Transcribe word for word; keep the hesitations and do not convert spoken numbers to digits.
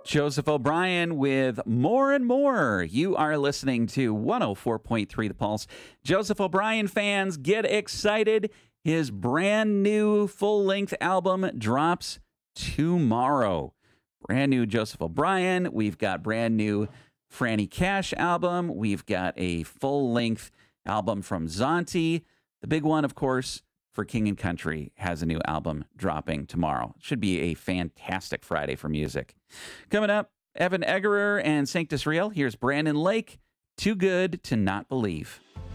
Joseph O'Brien with More and More. You are listening to one oh four point three The Pulse. Joseph O'Brien fans, get excited. His brand new full-length album drops tomorrow. Brand new Joseph O'Brien. We've got brand new Franny Cash album. We've got a full-length album from Zonti. The big one, of course, for King and Country has a new album dropping tomorrow. It should be a fantastic Friday for music. Coming up, Evan Eggerer and Sanctus Real. Here's Brandon Lake, Too Good to Not Believe.